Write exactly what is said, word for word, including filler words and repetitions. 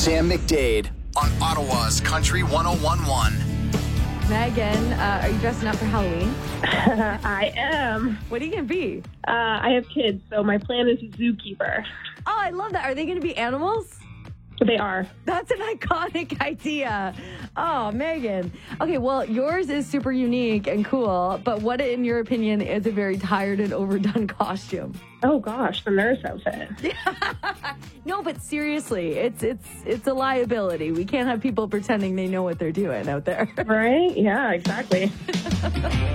Sam McDade on Ottawa's Country one oh one point one. Megan, uh, are you dressing up for Halloween? I am. What are you going to be? Uh, I have kids, so my plan is zookeeper. Oh, I love that. Are they going to be animals? They are. That's an iconic idea. Oh, Megan. Okay, well, yours is super unique and cool, but what, in your opinion, is a very tired and overdone costume? Oh, gosh, the nurse outfit. No, but seriously, it's it's it's a liability. We can't have people pretending they know what they're doing out there. Right? Yeah, exactly.